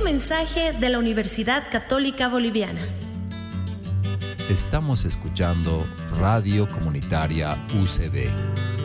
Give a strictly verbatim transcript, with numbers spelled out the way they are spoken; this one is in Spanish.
mensaje de la Universidad Católica Boliviana. Estamos escuchando Radio Comunitaria U C B.